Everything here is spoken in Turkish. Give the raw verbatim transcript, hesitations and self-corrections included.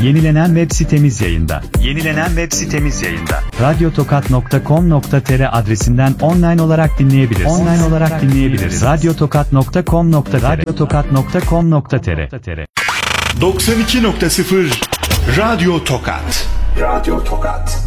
Yenilenen web sitemiz yayında. Yenilenen web sitemiz yayında. radyotokat nokta com nokta tr adresinden online olarak dinleyebiliriz. Online olarak dinleyebiliriz. radyotokat nokta com nokta tr radyotokat nokta com nokta tr doksan iki nokta sıfır Radyo Tokat. Radyo Tokat.